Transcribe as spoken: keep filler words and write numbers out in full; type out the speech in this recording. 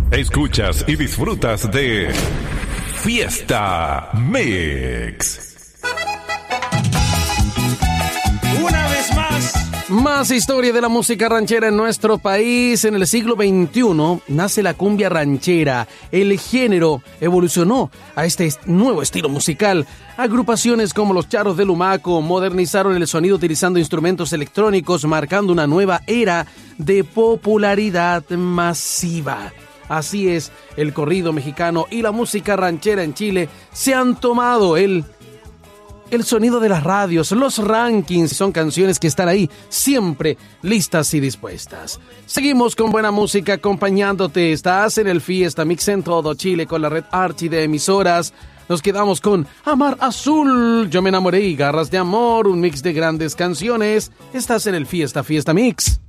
Escuchas y disfrutas de Fiesta Mix. Una vez más. Más historia de la música ranchera en nuestro país. En el siglo veintiuno nace la cumbia ranchera. El género evolucionó a este nuevo estilo musical. Agrupaciones como los Charros del Lumaco modernizaron el sonido utilizando instrumentos electrónicos, marcando una nueva era de popularidad masiva. Así es, el corrido mexicano y la música ranchera en Chile se han tomado el El sonido de las radios, los rankings, son canciones que están ahí, siempre listas y dispuestas. Seguimos con buena música acompañándote. Estás en el Fiesta Mix en todo Chile con la red Archie de emisoras. Nos quedamos con Amar Azul, Yo me enamoré y Garras de amor, un mix de grandes canciones. Estás en el Fiesta Fiesta Mix.